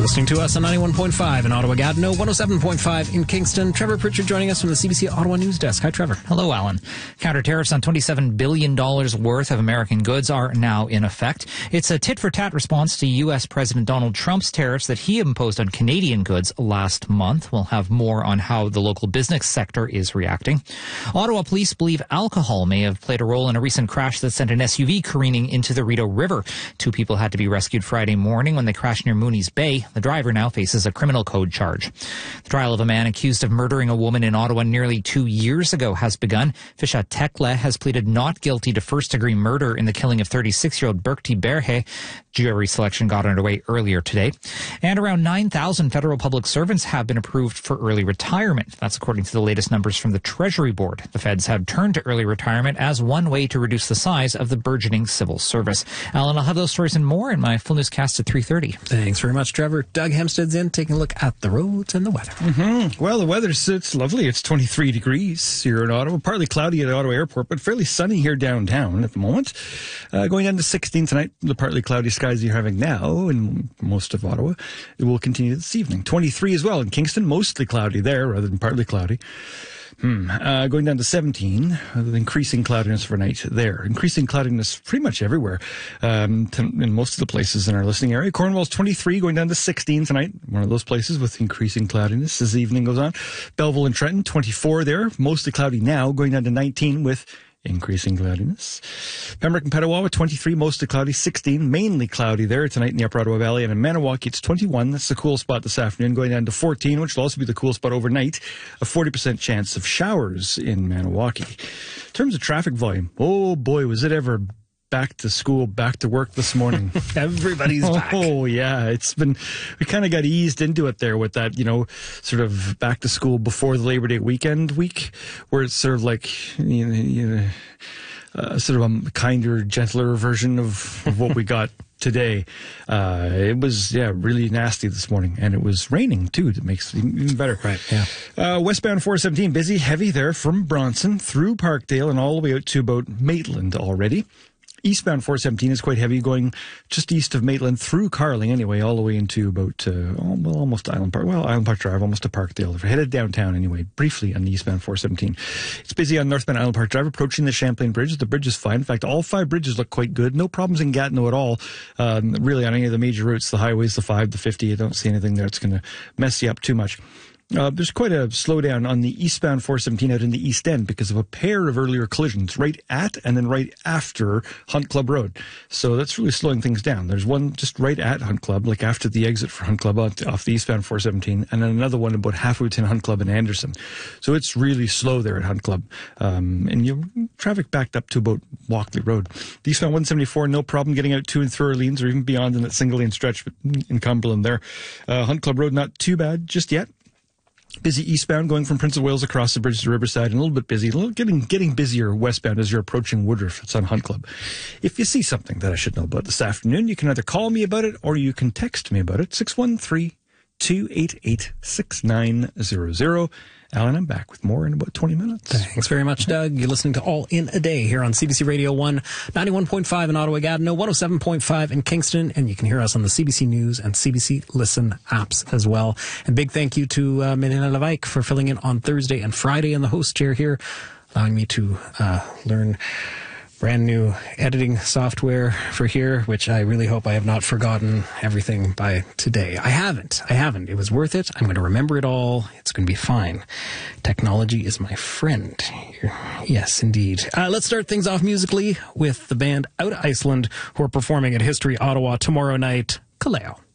listening to us on 91.5 in Ottawa-Gatineau, 107.5 in Kingston. Trevor Pritchard joining us from the CBC Ottawa News Desk. Hi, Trevor. Hello, Alan. Counter-tariffs on $27 billion worth of American goods are now in effect. It's a tit-for-tat response to U.S. President Donald Trump's tariffs that he imposed on Canadian goods last month. We'll have more on how the local business sector is reacting. Ottawa police believe alcohol may have played a role in a recent crash that sent an SUV careening into the Rideau River. 2 people had to be rescued Friday morning when they crashed near Mooney's Bay. The driver now faces a criminal code charge. The trial of a man accused of murdering a woman in Ottawa nearly 2 years ago has begun. Fisha Tekle has pleaded not guilty to first-degree murder in the killing of 36-year-old Birkti Berhe. Jury selection got underway earlier today. And around 9,000 federal public servants have been approved for early retirement. That's according to the latest numbers from the Treasury Board. The feds have turned to early retirement as one way to reduce the size of the burgeoning civil service. Alan, I'll have those stories and more in my full newscast at 3:30. Thanks very much, Trevor. Doug Hempstead's in, taking a look at the roads and the weather. Well, the it's lovely. It's 23 degrees here in Ottawa. Partly cloudy at Ottawa Airport, but fairly sunny here downtown at the moment. Going down to 16 tonight. The partly cloudy skies you're having now in most of Ottawa. It will continue this evening. 23 as well in Kingston. Mostly cloudy there rather than partly cloudy. Going down to 17, with increasing cloudiness for night there. Increasing cloudiness pretty much everywhere, in most of the places in our listening area. Cornwall's 23, going down to 16 tonight. One of those places with increasing cloudiness as the evening goes on. Belleville and Trenton, 24 there. Mostly cloudy now, going down to 19 with increasing cloudiness. Pembroke and Petawawa, 23, mostly cloudy. 16, mainly cloudy there tonight in the Upper Ottawa Valley. And in Maniwaki, it's 21. That's the cool spot this afternoon, going down to 14, which will also be the cool spot overnight. A 40% chance of showers in Maniwaki. In terms of traffic volume, oh boy, was it ever back to school, back to work this morning. Everybody's back. Oh, yeah. We kind of got eased into it there with that, sort of back to school before the Labor Day weekend week, where it's sort of like, sort of a kinder, gentler version of what we got today. It was, really nasty this morning, and it was raining too. That makes it even better. Right, yeah. Westbound 417, busy, heavy there from Bronson through Parkdale and all the way out to about Maitland already. Eastbound 417 is quite heavy, going just east of Maitland through Carling anyway, all the way into about, almost Island Park. Well, Island Park Drive, almost to Parkdale. If we're headed downtown anyway, briefly on the eastbound 417. It's busy on northbound Island Park Drive, approaching the Champlain Bridge. The bridge is fine. In fact, all 5 bridges look quite good. No problems in Gatineau at all. Really, on any of the major routes, the highways, the 5, the 50, I don't see anything there that's going to mess you up too much. There's quite a slowdown on the eastbound 417 out in the East End because of a pair of earlier collisions right at and then right after Hunt Club Road. So that's really slowing things down. There's one just right at Hunt Club, like after the exit for Hunt Club off the eastbound 417, and then another one about halfway between Hunt Club and Anderson. So it's really slow there at Hunt Club. And traffic backed up to about Walkley Road. The eastbound 174, no problem getting out to and through Orleans or even beyond in that single lane stretch in Cumberland there. Hunt Club Road, not too bad just yet. Busy eastbound going from Prince of Wales across the bridge to Riverside, and a little bit busy, getting busier westbound as you're approaching Woodruff. It's on Hunt Club. If you see something that I should know about this afternoon, you can either call me about it or you can text me about it. 613-288-6900. Alan, I'm back with more in about 20 minutes. Thanks very much, Doug. You're listening to All in a Day here on CBC Radio 1, 91.5 in Ottawa-Gatineau, 107.5 in Kingston, and you can hear us on the CBC News and CBC Listen apps as well. And big thank you to Melina Levesque for filling in on Thursday and Friday in the host chair here, allowing me to learn brand new editing software for here, which I really hope I have not forgotten everything by today. I haven't. It was worth it. I'm going to remember it all. It's going to be fine. Technology is my friend here. Yes, indeed. Let's start things off musically with the band out of Iceland who are performing at History Ottawa tomorrow night, Kaleo.